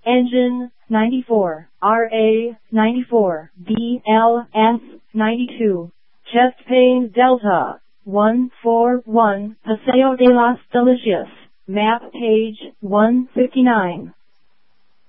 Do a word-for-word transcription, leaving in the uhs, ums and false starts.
Engine, ninety-four. R A, ninety-four. B L S, ninety-two. Chest pain Delta, one four one. Paseo de las Delicias. Map page, one fifty-nine.